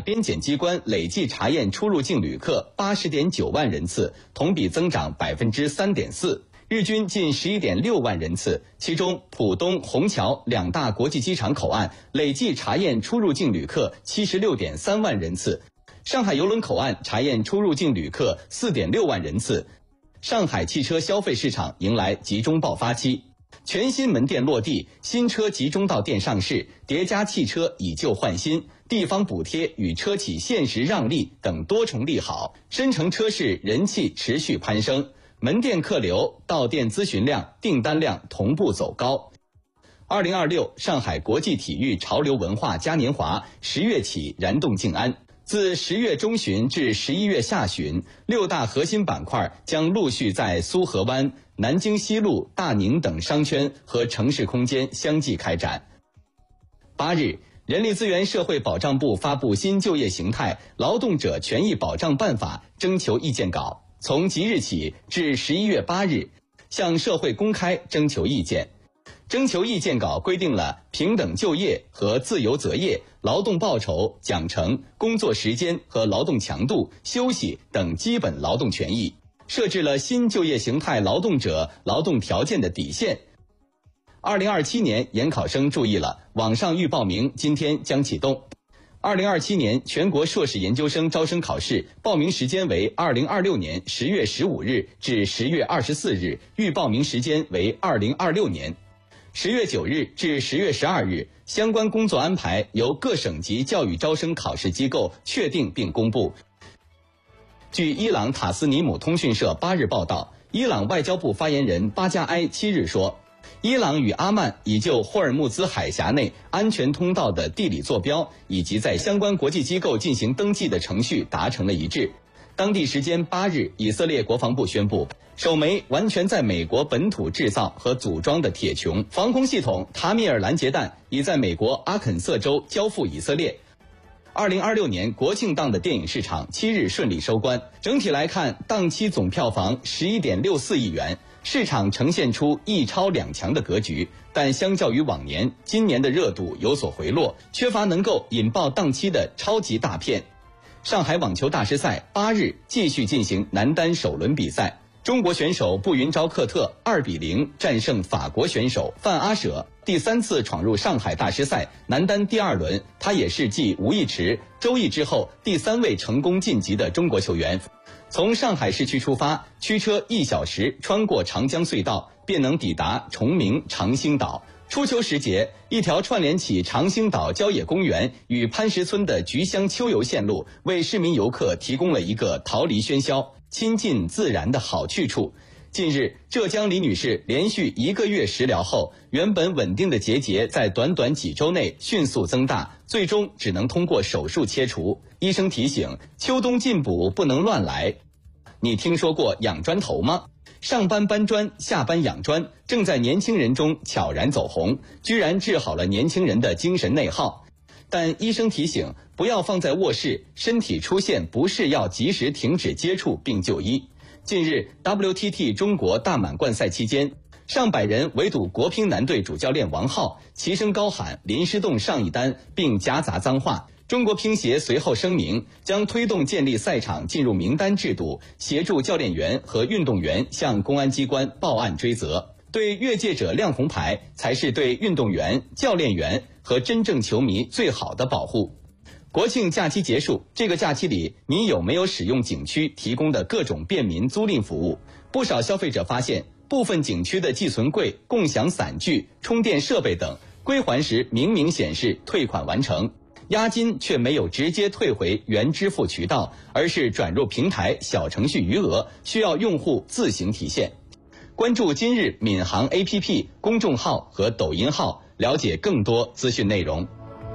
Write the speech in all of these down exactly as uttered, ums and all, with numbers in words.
边检机关累计查验出入境旅客八十点九万人次，同比增长百分之三点四。日均近十一点六万人次，其中浦东、虹桥两大国际机场口岸累计查验出入境旅客七十六点三万人次，上海邮轮口岸查验出入境旅客四点六万人次。上海汽车消费市场迎来集中爆发期，全新门店落地，新车集中到店上市，叠加汽车以旧换新，地方补贴与车企限时让利等多重利好，深成车市人气持续攀升。门店客流、到店咨询量、订单量同步走高。二零二六上海国际体育潮流文化嘉年华十月起燃动静安，自十月中旬至十一月下旬，六大核心板块将陆续在苏河湾、南京西路、大宁等商圈和城市空间相继开展。八日，人力资源社会保障部发布新就业形态劳动者权益保障办法征求意见稿。从即日起至十一月八日，向社会公开征求意见。征求意见稿规定了平等就业和自由择业、劳动报酬、奖惩、工作时间和劳动强度、休息等基本劳动权益，设置了新就业形态劳动者劳动条件的底线。二零二七年研考生注意了，网上预报名今天将启动。二零二七年全国硕士研究生招生考试报名时间为二零二六年十月十五日至十月二十四日，预报名时间为二零二六年十月九日至十月十二日，相关工作安排由各省级教育招生考试机构确定并公布。据伊朗塔斯尼姆通讯社八日报道，伊朗外交部发言人巴加埃七日说，伊朗与阿曼已就霍尔木兹海峡内安全通道的地理坐标以及在相关国际机构进行登记的程序达成了一致。当地时间八日，以色列国防部宣布，首枚完全在美国本土制造和组装的铁穹防空系统塔米尔拦截弹已在美国阿肯色州交付以色列。二零二六年国庆档的电影市场七日顺利收官，整体来看，档期总票房十一点六四亿元。市场呈现出一超两强的格局，但相较于往年，今年的热度有所回落，缺乏能够引爆档期的超级大片。上海网球大师赛八日继续进行男单首轮比赛，中国选手布云昭克特二比零战胜法国选手范阿舍，第三次闯入上海大师赛男单第二轮，他也是继吴亦池、周毅之后第三位成功晋级的中国球员。从上海市区出发，驱车一小时穿过长江隧道，便能抵达崇明长兴岛。初秋时节，一条串联起长兴岛郊野公园与潘石村的菊香秋游线路，为市民游客提供了一个逃离喧嚣、亲近自然的好去处。近日，浙江李女士连续一个月食疗后，原本稳定的结节在短短几周内迅速增大，最终只能通过手术切除。医生提醒，秋冬进补不能乱来。你听说过养砖头吗？上班搬砖，下班养砖，正在年轻人中悄然走红，居然治好了年轻人的精神内耗。但医生提醒，不要放在卧室，身体出现不适要及时停止接触并就医。近日 W T T 中国大满贯赛期间，上百人围堵国乒男队主教练王浩，齐声高喊林诗栋上一单，并夹杂脏话。中国乒协随后声明，将推动建立赛场进入名单制度，协助教练员和运动员向公安机关报案追责。对越界者亮红牌，才是对运动员、教练员和真正球迷最好的保护。国庆假期结束，这个假期里，你有没有使用景区提供的各种便民租赁服务？不少消费者发现，部分景区的寄存柜、共享伞具、充电设备等归还时明明显示退款完成，押金却没有直接退回原支付渠道，而是转入平台小程序余额，需要用户自行提现。关注今日闵行 A P P 公众号和抖音号，了解更多资讯内容。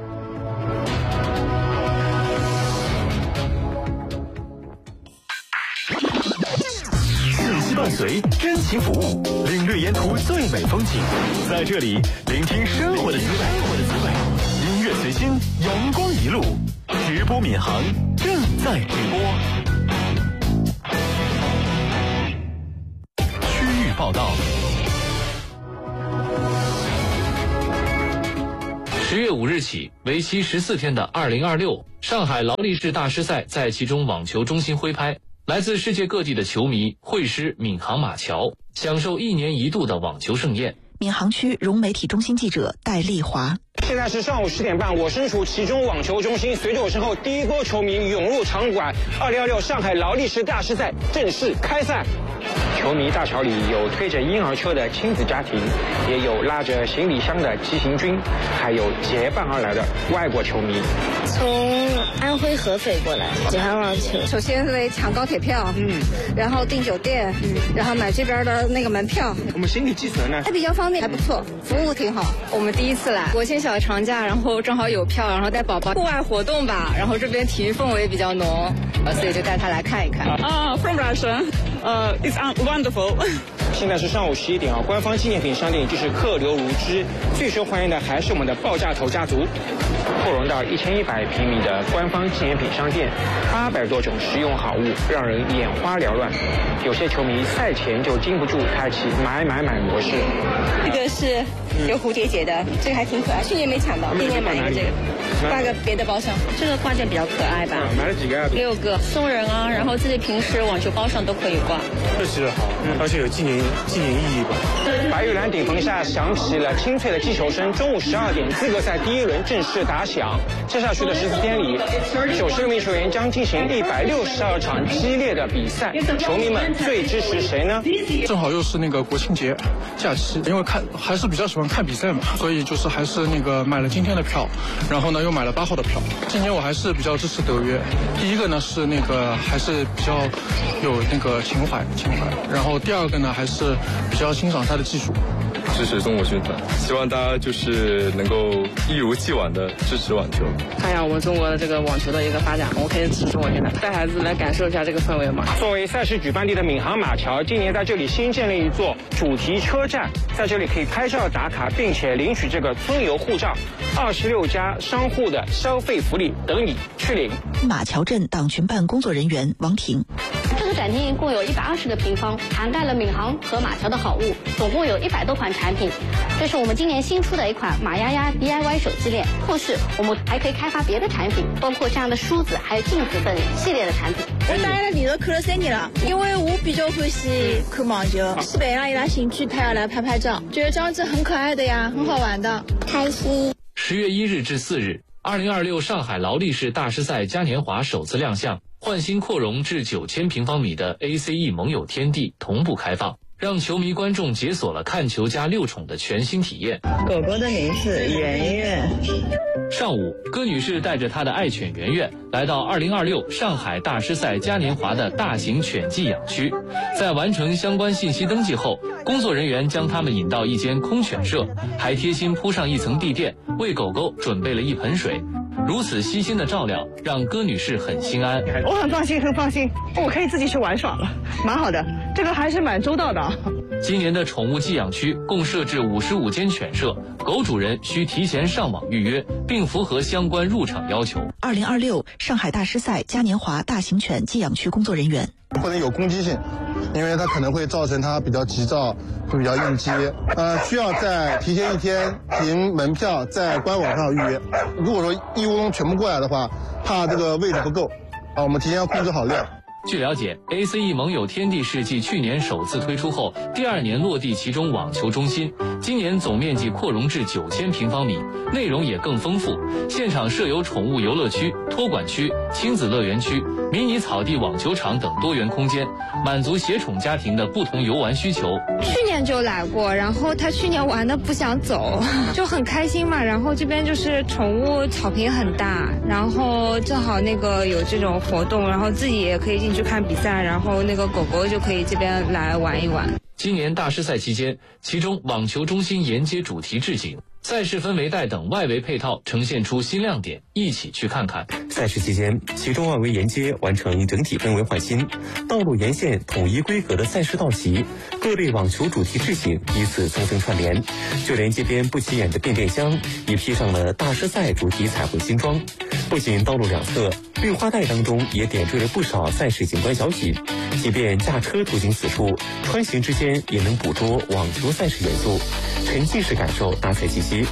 伴随真情服务，领略沿途最美风景，在这里聆听生活的滋味。音乐随心，阳光一路，直播闵行正在直播。区域报道。 十月五日起，为期十四天的二零二六上海劳力士大师赛在其中网球中心挥拍，来自世界各地的球迷会师闵行马桥，享受一年一度的网球盛宴。 闵行区融媒体中心记者戴丽华。 现在是上午十点半，我身处其中网球中心，随着我身后第一波球迷涌入场馆，二零二六上海劳力士大师赛正式开赛。球迷大桥里有推着婴儿车的亲子家庭，也有拉着行李箱的骑行军，还有结伴而来的外国球迷。 从安徽合肥过来，喜欢网球。 首先得抢高铁票，嗯，然后订酒店，嗯，然后买这边的那个门票。 我们行李寄存呢， 还比较方便，还不错，服务挺好。 我们第一次来，国庆小长假，然后正好有票，然后带宝宝户外活动吧，然后这边体育氛围比较浓，呃，所以就带他来看一看。 啊 ，From Russia， 呃、uh, ，It's wonderful。 现在是上午十一点啊，官方纪念品商店就是客流如织，最受欢迎的还是我们的爆炸头家族。扩容到一千一百平米的官方纪念品商店，八百多种实用好物，让人眼花缭乱。有些球迷赛前就禁不住开启买买买模式。 这个是有蝴蝶结的，嗯、这个还挺可爱，去年没抢到，今年买一个这个，挂个别的包上。这个挂件比较可爱吧？ 买了几个？ 六个，送人啊，然后自己平时网球包上都可以挂。 设计好，嗯、而且有纪念纪念意义吧。 白玉兰顶棚下响起了清脆的击球声。中午十二点，资格赛第一轮正式打响。接下去的十四天里，九十名球员将进行一百六十二场激烈的比赛。球迷们最支持谁呢？ 正好又是那个国庆节假期，因为看还是比较喜欢看比赛嘛，所以就是还是那个买了今天的票，然后呢又买了八号的票。今年我还是比较支持德约，第一个呢是那个还是比较有那个情怀情怀，然后第二个呢还是比较欣赏他的技术。 支持中国军团，希望大家就是能够一如既往的支持网球， 看一下我们中国的这个网球的一个发展，我可以支持中国军团，带孩子来感受一下这个氛围嘛。 作为赛事举办地的闵行马桥，今年在这里新建了一座主题车站，在这里可以拍照打卡，并且领取这个村游护照，二十六家商户的消费福利等你去领。 马桥镇党群办工作人员王婷。 这个展厅共有一百二十个平方，涵盖了闵行和马桥的好物，总共有一百多款产品。这是我们今年新出的一款马丫丫 D I Y 手机链，后续我们还可以开发别的产品，包括这样的梳子还有镜子等系列的产品。 我带了里头看了三年了，因为我比较欢喜看网球，是培养伊拉兴趣，他要来拍拍照，觉得这样子很可爱的呀，很好玩的，开心。 十月一日至四日，二零二六上海劳力士大师赛嘉年华首次亮相，焕新扩容至九千平方米的 A C E 盟友天地同步开放，让球迷观众解锁了看球加六宠的全新体验。 狗狗的名字圆圆。 上午，歌女士带着她的爱犬圆圆来到二零二六上海大师赛嘉年华的大型犬寄养区，在完成相关信息登记后，工作人员将它们引到一间空犬舍，还贴心铺上一层地垫，为狗狗准备了一盆水。如此悉心的照料，让歌女士很心安。 我很放心，很放心，我可以自己去玩耍了，蛮好的，这个还是蛮周到的。 今年的宠物寄养区共设置五十五间犬舍，狗主人需提前上网预约，并符合相关入场要求。 二零二六上海大师赛嘉年华大型犬寄养区工作人员。 不能有攻击性，因为它可能会造成它比较急躁，会比较应激，呃，需要在提前一天凭门票在官网上预约。如果说一窝蜂全部过来的话，怕这个位置不够，啊，我们提前要控制好量。 据了解 ，A C E 盟友天地是继去年首次推出后，第二年落地其中网球中心，今年总面积扩容至九千平方米，内容也更丰富。现场设有宠物游乐区、托管区、亲子乐园区、迷你草地网球场等多元空间，满足携宠家庭的不同游玩需求。 去年就来过，然后他去年玩的不想走，就很开心嘛。然后这边就是宠物草坪很大，然后正好那个有这种活动，然后自己也可以进去看比赛，然后那个狗狗就可以这边来玩一玩。 今年大师赛期间，其中网球中心沿街主题置景，赛事氛围带等外围配套呈现出新亮点，一起去看看。 赛事期间，其中外围沿街完成整体氛围焕新，道路沿线统一规格的赛事道旗，各类网球主题置景彼此层层串联，就连街边不起眼的变电箱也披上了大师赛主题彩绘新装。不仅道路两侧绿化带当中也点缀了不少赛事景观小品，即便驾车途经此处，穿行之间也能捕捉网球赛事元素，沉浸式感受大赛气息。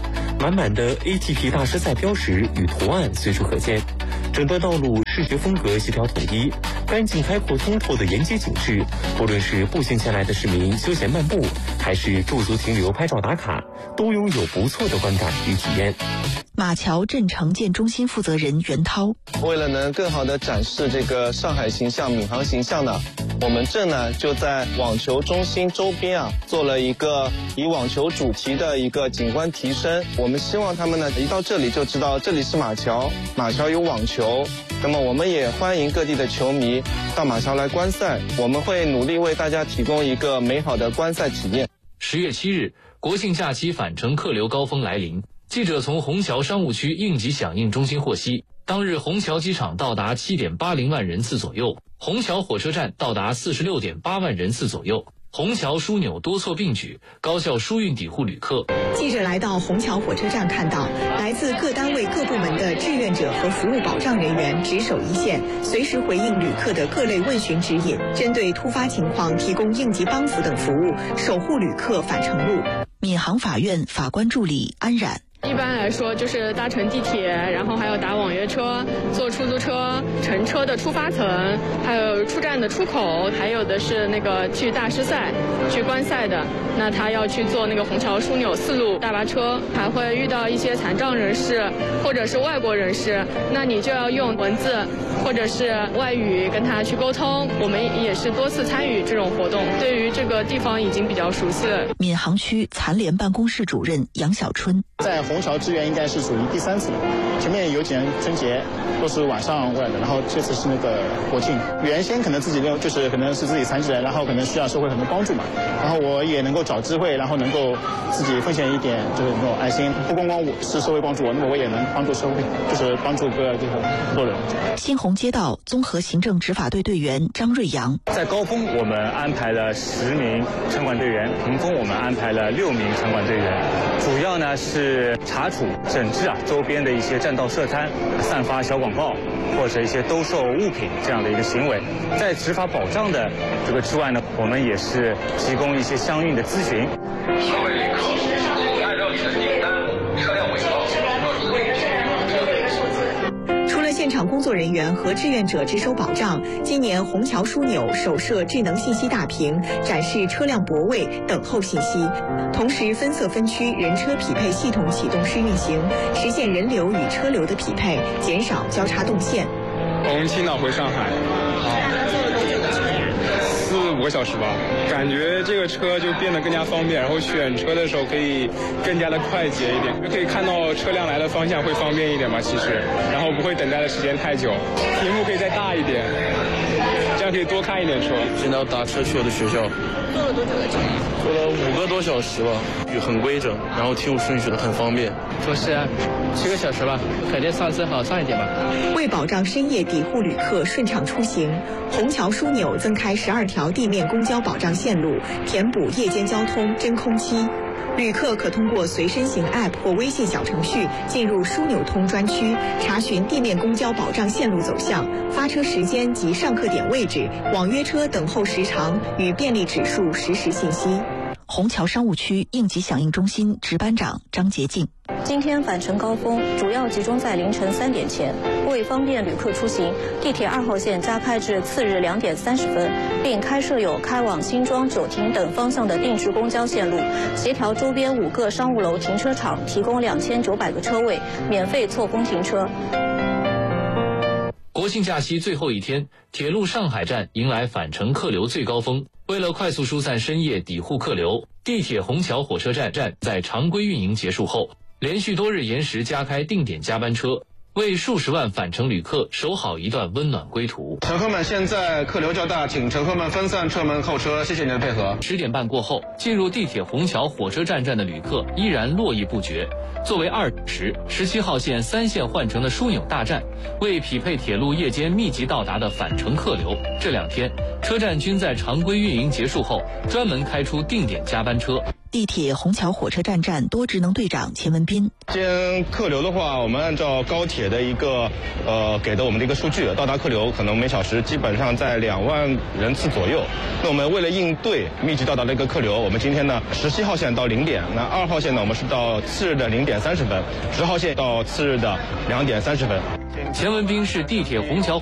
满满的 A T P 大师赛标识与图案随处可见，整段道路视觉风格协调统一，干净开阔通透的沿街景致，不论是步行前来的市民休闲漫步，还是驻足停留拍照打卡，都拥有不错的观感与体验。 马桥镇城建中心负责人袁涛， 为了能更好地展示这个上海形象、闵行形象呢，我们镇呢就在网球中心周边啊做了一个以网球主题的一个景观提升。我们希望他们呢一到这里就知道这里是马桥，马桥有网球。那么我们也欢迎各地的球迷到马桥来观赛，我们会努力为大家提供一个美好的观赛体验。 十月七日，国庆假期返程客流高峰来临。记者从虹桥商务区应急响应中心获悉，当日虹桥机场到达 七点八零万人次左右，虹桥火车站到达 四十六点八万人次左右。虹桥枢纽多措并举，高效疏运抵沪旅客。 记者来到虹桥火车站，看到来自各单位各部门的志愿者和服务保障人员值守一线，随时回应旅客的各类问询指引，针对突发情况提供应急帮扶等服务，守护旅客返程路。闵行法院法官助理安冉。 一般来说就是搭乘地铁，然后还有打网约车、坐出租车、乘车的出发层，还有出站的出口，还有的是那个去大师赛、去观赛的，那他要去坐那个虹桥枢纽四路大巴车，还会遇到一些残障人士或者是外国人士，那你就要用文字或者是外语跟他去沟通。我们也是多次参与这种活动，对于这个地方已经比较熟悉了。 闵行区残联办公室主任杨小春， 在虹桥支援应该是属于第三次了，前面有几年春节都是晚上过来的，然后这次是那个国庆，原先可能自己的就是可能是自己残疾人，然后可能需要社会很多帮助嘛，然后我也能够找机会，然后能够自己奉献一点就是那种爱心，不光光我是社会帮助我，那么我也能帮助社会，就是帮助个就是很多人。 新虹街道综合行政执法队队员张瑞阳， 在高峰我们安排了十名城管队员，平峰我们安排了六名城管队员，主要呢是查处整治啊周边的一些占道设摊、散发小广告或者一些兜售物品这样的一个行为。在执法保障的这个之外呢，我们也是提供一些相应的咨询。 各位旅客，请按照你的订单车辆尾号。 除了现场工作人员和志愿者值守保障，今年虹桥枢纽首设智能信息大屏，展示车辆泊位、等候信息，同时分色分区人车匹配系统启动试运行，实现人流与车流的匹配，减少交叉动线。 我们青岛回上海，四五个小时吧，感觉这个车就变得更加方便，然后选车的时候可以更加的快捷一点，就可以看到车辆来的方向会方便一点嘛，其实，然后不会等待的时间太久，屏幕可以再大一点，这样可以多看一点车。 现在要打车去我的学校， 坐了多久的车？ 坐了五个多小时吧，很规整，然后听顺序的，很方便。 坐是啊，七个小时吧，肯定上次好上一点吧。 为保障深夜抵沪旅客顺畅出行，虹桥枢纽增开十二条地面公交保障线路，填补夜间交通真空期。旅客可通过随身行 App 或微信小程序进入枢纽通专区，查询地面公交保障线路走向、发车时间及上客点位置、网约车等候时长与便利指数实时信息。虹桥商务区应急响应中心值班长张洁静， 今天返程高峰主要集中在凌晨三点前，为方便旅客出行，地铁二号线加开至次日两点三十分，并开设有开往新庄、九亭等方向的定制公交线路，协调周边五个商务楼停车场提供两千九百个车位，免费错峰停车。 国庆假期最后一天，铁路上海站迎来返程客流最高峰。为了快速疏散深夜抵沪客流，地铁虹桥火车站站在常规运营结束后，连续多日延时加开定点加班车，为数十万返程旅客守好一段温暖归途。 乘客们，现在客流较大，请乘客们分散车门候车，谢谢您的配合。 十点半过后，进入地铁虹桥火车站站的旅客依然络绎不绝。作为二时十七号线三线换乘的枢纽大站，为匹配铁路夜间密集到达的返程客流，这两天车站均在常规运营结束后专门开出定点加班车。 地铁虹桥火车站站多职能队长钱文斌。 今天客流的话，我们按照高铁的一个呃给的我们的一个数据，到达客流可能每小时基本上在两万人次左右。那我们为了应对密集到达的一个客流，我们今天呢十七号线到零点，那二号线呢我们是到次日的零点三十分，十号线到次日的两点三十分。 钱文斌是地铁虹桥